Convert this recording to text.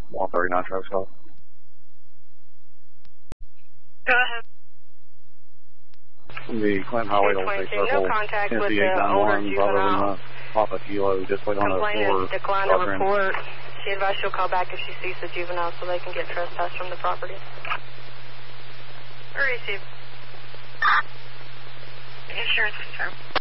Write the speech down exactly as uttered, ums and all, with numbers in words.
one thirty-nine truck stop. Go ahead. From the Clinton Highway to Old Circle, no contact with Tennessee the eight nine older one, juvenile. Bravo Lima, Papa Kilo, just wait on the floor. Complainant declined to report. She advised she'll call back if she sees the juvenile so they can get trespassed from the property. Receive. Insurance confirmed.